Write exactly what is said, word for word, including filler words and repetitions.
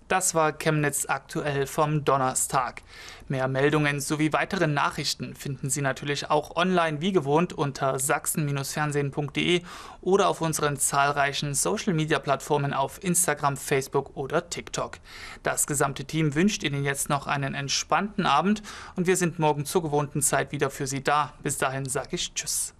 Das war Chemnitz aktuell vom Donnerstag. Mehr Meldungen sowie weitere Nachrichten finden Sie natürlich auch online wie gewohnt unter sachsen Bindestrich fernsehen punkt de oder auf unseren zahlreichen Social-Media-Plattformen auf Instagram, Facebook oder TikTok. Das gesamte Team wünscht Ihnen jetzt noch einen entspannten Abend und wir sind morgen zur gewohnten Zeit wieder für Sie da. Bis dahin sage ich Tschüss.